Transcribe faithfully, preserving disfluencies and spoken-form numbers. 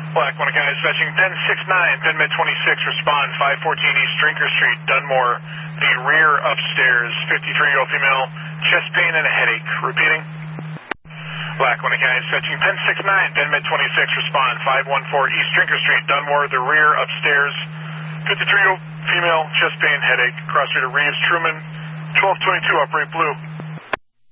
Lackawanna County Dispatching ten six nine, Penn Med twenty-six, respond five fourteen East Drinker Street, Dunmore, the rear upstairs, fifty-three-year-old female, chest pain and a headache. Repeating. Lackawanna County Dispatching ten six nine, Penn Med twenty-six, respond five one four East Drinker Street, Dunmore, the rear upstairs, fifty-three-year-old female, chest pain, headache. Cross street of Reeves, Truman, twelve twenty-two, operate blue.